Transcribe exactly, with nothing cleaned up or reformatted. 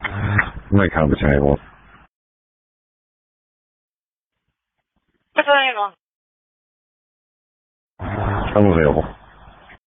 那看不起来我。 不是那个。 看不起我。